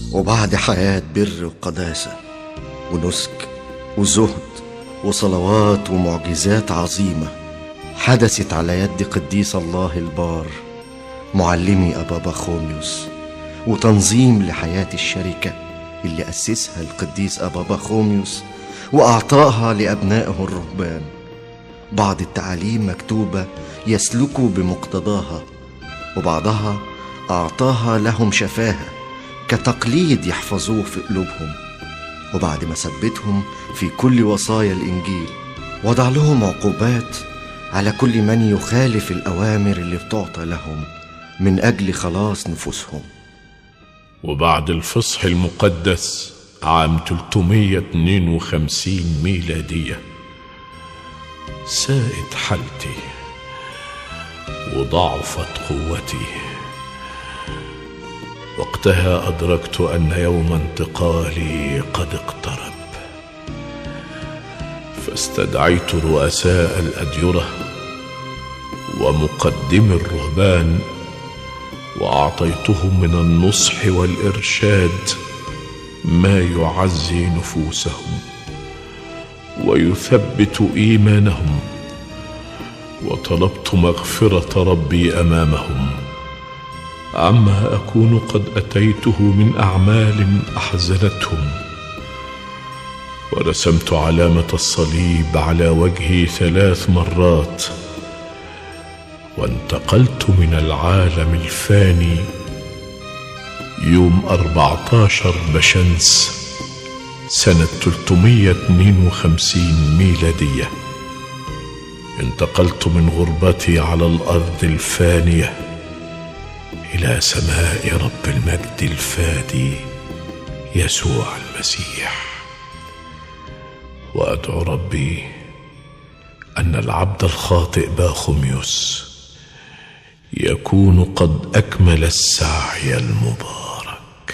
وبعد حياة بر وقداسة ونسك وزهد وصلوات ومعجزات عظيمة حدثت على يد قديس الله البار معلمي أبا بخوميوس، وتنظيم لحياة الشركة اللي أسسها القديس أبا بخوميوس وأعطاها لأبنائه الرهبان. بعض التعاليم مكتوبة يسلكوا بمقتضاها، وبعضها أعطاها لهم شفاهة كتقليد يحفظوه في قلوبهم. وبعد ما ثبتهم في كل وصايا الإنجيل وضع لهم عقوبات على كل من يخالف الأوامر اللي بتعطى لهم من أجل خلاص نفوسهم. وبعد الفصح المقدس عام 352 ميلادية ساءت حالتي وضعفت قوتي. وقتها أدركت أن يوم انتقالي قد اقترب، فاستدعيت رؤساء الأديرة ومقدمي الرهبان وأعطيتهم من النصح والإرشاد ما يعزي نفوسهم ويثبت إيمانهم، وطلبت مغفرة ربي أمامهم عما أكون قد أتيته من أعمال أحزنتهم. ورسمت علامة الصليب على وجهي 3 مرات، وانتقلت من العالم الفاني يوم 14 بشمس سنة 352 ميلادية. انتقلت من غربتي على الأرض الفانية إلى سماء رب المجد الفادي يسوع المسيح. وأدعو ربي أن العبد الخاطئ باخوميوس يكون قد أكمل السعي المبارك.